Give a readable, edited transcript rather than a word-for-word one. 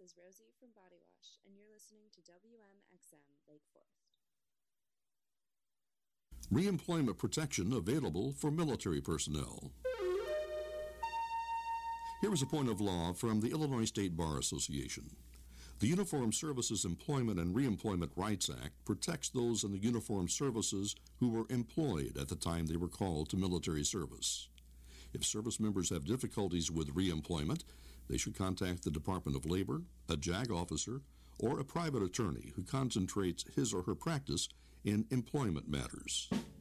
is Rosie from Body Wash, and you're listening to WMXM Lake Forest. Reemployment protection available for military personnel. Here is a point of law from the Illinois State Bar Association. The Uniformed Services Employment and Reemployment Rights Act protects those in the uniformed services who were employed at the time they were called to military service. If service members have difficulties with reemployment, they should contact the Department of Labor, a JAG officer, or a private attorney who concentrates his or her practice in employment matters.